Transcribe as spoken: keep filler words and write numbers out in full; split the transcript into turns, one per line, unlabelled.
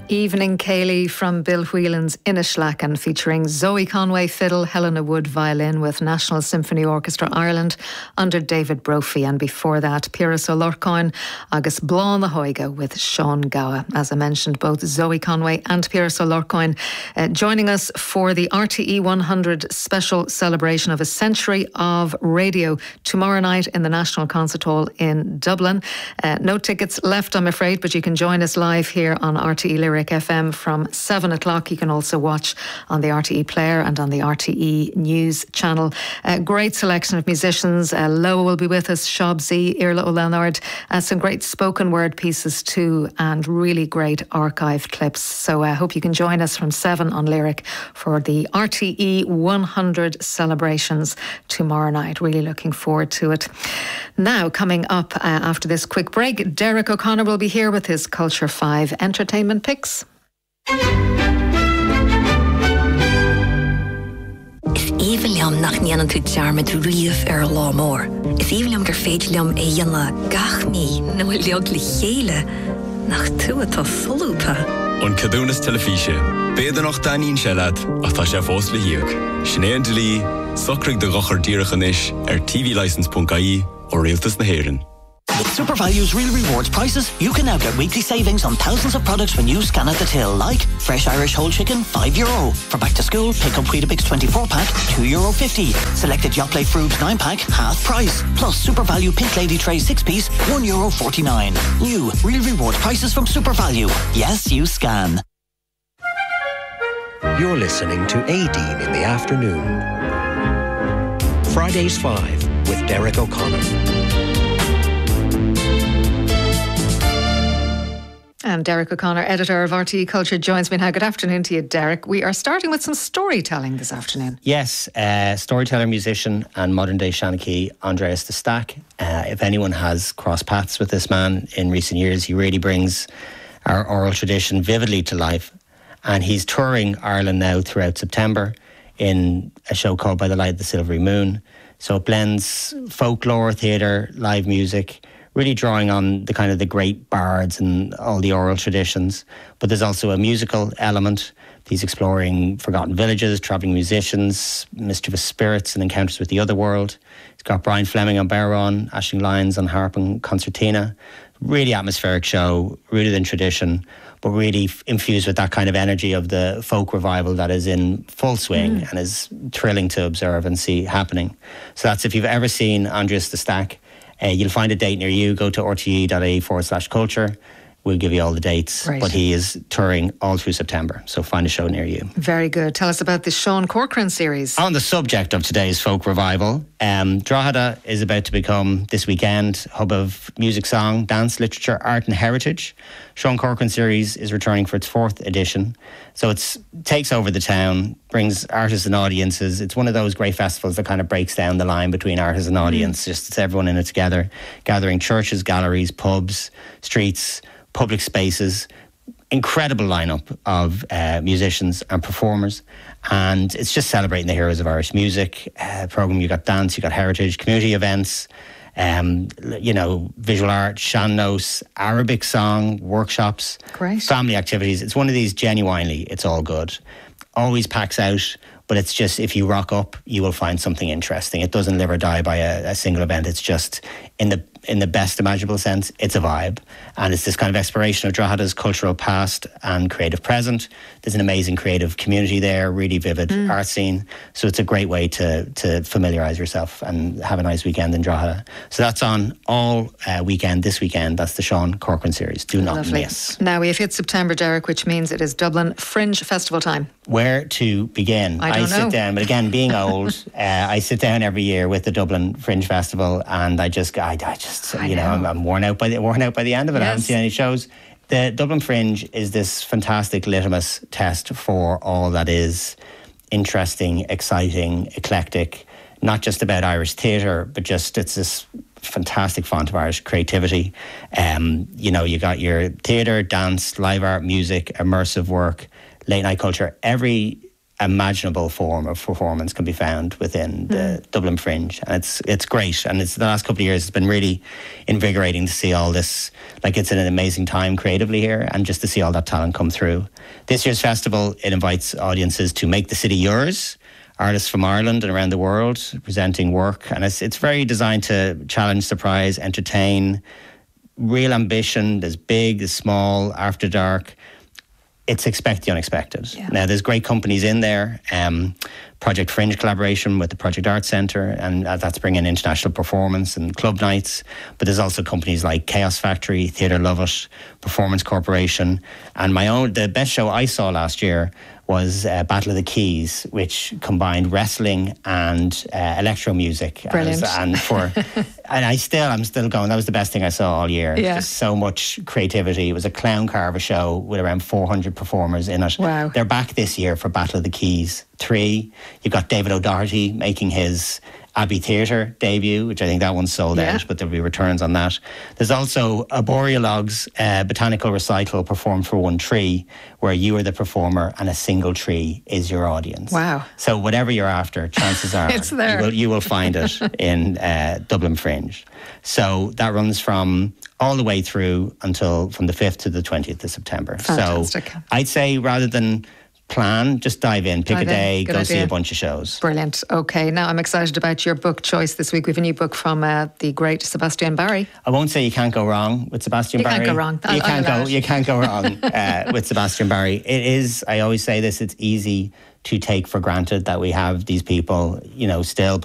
Evening Cayley from Bill Whelan's Inishlacken, featuring Zoe Conway fiddle, Helena Wood violin with National Symphony Orchestra Ireland under David Brophy, and before that Píras Ó Lorcain agus Blá na Hoige with Sean Gower. As I mentioned, both Zoe Conway and Píras Ó Lorcain uh, joining us for the R T E one hundred special celebration of a century of radio tomorrow night in the National Concert Hall in Dublin. Uh, no tickets left, I'm afraid, but you can join us live here on R T E Lyric F M from seven o'clock. You can also watch on the R T E Player and on the R T E News channel. A great selection of musicians. Uh, Loa will be with us, Shabzi, Irla O'Leonard, uh, some great spoken word pieces too, and really great archived clips. So I uh, hope you can join us from seven on Lyric for the R T E one hundred celebrations tomorrow night. Really looking forward to it. Now, coming up uh, after this quick break, Derek O'Connor will be here with his Culture five entertainment picks.
Is even liam nach níanaan tú dearma tú riamh ar lá mór. Is even liam gur féidir liam é dhéanla gach mí nó leog le chéile nach tú atá solúpa.
An cadúnas telefíe, béidir nach daíonn seilad ach tá sé fós le hiag. Sinéad de lí, socraigh de gachar díreachan is ar t v license dot I E ó Rialtas na Héireann.
With SuperValue's Real Rewards prices, you can now get weekly savings on thousands of products when you scan at the till, like fresh Irish whole chicken, five euro. For back to school, pick up Weetabix twenty-four pack, two euro fifty. Selected Yoplait Frubes nine pack, half price. Plus SuperValue Pink Lady Tray six piece, one euro forty-nine. New Real Rewards prices from SuperValue. Yes, you scan.
You're listening to Aideen in the afternoon. Fridays five with Derek O'Connor.
And Derek O'Connor, editor of R T E Culture, joins me now. Good afternoon to you, Derek. We are starting with some storytelling this afternoon.
Yes, uh, storyteller, musician and modern day Shanachie, Andreas de Stack. Uh, if anyone has crossed paths with this man in recent years, he really brings our oral tradition vividly to life. And he's touring Ireland now throughout September in a show called By the Light of the Silvery Moon. So it blends folklore, theatre, live music, really drawing on the kind of the great bards and all the oral traditions. But there's also a musical element. He's exploring forgotten villages, travelling musicians, mischievous spirits and encounters with the other world. He's got Brian Fleming on Baron, Aisling Lyons on harp and concertina. Really atmospheric show, rooted in tradition, but really f- infused with that kind of energy of the folk revival that is in full swing mm. and is thrilling to observe and see happening. So that's, if you've ever seen Andreas de Stack, Uh, you'll find a date near you. Go to rte.ie forward slash culture. We'll give you all the dates.
Right.
But he is touring all through September, so find a show near you.
Very good. Tell us about the Sean Corcoran series.
On the subject of today's folk revival, um, Drogheda is about to become, this weekend, hub of music, song, dance, literature, art and heritage. Sean Corcoran series is returning for its fourth edition. So it takes over the town, brings artists and audiences. It's one of those great festivals that kind of breaks down the line between artist and audience. Mm. Just it's everyone in it together, gathering churches, galleries, pubs, streets, public spaces. Incredible lineup of uh, musicians and performers, and it's just celebrating the heroes of Irish music. Uh, program, you got dance, you got heritage, community events, um, you know, visual art, shannos, Arabic song, workshops,
Great.
family activities. It's one of these genuinely, it's all good. Always packs out, but it's just, if you rock up, you will find something interesting. It doesn't live or die by a, a single event. It's just, in the in the best imaginable sense, it's a vibe. And it's this kind of exploration of Drogheda's cultural past and creative present. There's an amazing creative community there, really vivid mm. art scene. So it's a great way to to familiarise yourself and have a nice weekend in Drogheda. So that's on all uh, weekend, this weekend. That's the Sean Corcoran series. Do not
Lovely.
miss.
Now we have hit September, Derek, which means it is Dublin Fringe Festival time.
Where to begin?
I don't
I sit
know.
down, but again, being old, uh, I sit down every year with the Dublin Fringe Festival, and I just, I, I just,
I
you know,
know.
I'm, I'm worn out by the worn out by the end of it.
Yes.
I haven't seen any shows. The Dublin Fringe is this fantastic litmus test for all that is interesting, exciting, eclectic. Not just about Irish theatre, but just it's this fantastic font of Irish creativity. Um, you know, you got your theatre, dance, live art, music, immersive work, late night culture. Every imaginable form of performance can be found within the mm. Dublin Fringe, and it's it's great. And it's the last couple of years, it's been really invigorating to see all this. Like, it's an amazing time creatively here, and just to see all that talent come through. This year's festival, it invites audiences to make the city yours. Artists from Ireland and around the world presenting work, and it's it's very designed to challenge, surprise, entertain. Real ambition. There's big, there's small, after dark. It's expect the unexpected. Yeah. Now, there's great companies in there. Um, Project Fringe collaboration with the Project Arts Centre, and uh, that's bringing international performance and club nights. But there's also companies like Chaos Factory, Theatre Lovett, Performance Corporation, and my own. The best show I saw last year was uh, Battle of the Keys, which combined wrestling and uh, electro music.
Brilliant.
As, and for, and I still, I'm still going. That was the best thing I saw all year.
Yeah.
Just so much creativity. It was a clown carver show with around four hundred performers in it.
Wow.
They're back this year for Battle of the Keys three. You've got David O'Doherty making his Abbey Theatre debut, which I think that one's sold yeah. out, but there'll be returns on that. There's also Arboreologues uh, Botanical Recital performed for one tree, where you are the performer and a single tree is your audience.
Wow.
So whatever you're after, chances are
it's there.
You will, you will find it in uh, Dublin Fringe. So that runs from all the way through until from the fifth to the twentieth of September.
Fantastic.
So I'd say rather than plan, just dive in, pick
dive
a day,
in.
go
idea.
see a bunch of shows.
Brilliant. Okay, now I'm excited about your book choice this week. We have a new book from uh, the great Sebastian Barry.
I won't say you can't go wrong with Sebastian
you
Barry.
You can't go wrong.
You
I'll,
can't
I'll
go. You can't go wrong uh, with Sebastian Barry. It is. I always say this. It's easy to take for granted that we have these people, you know, still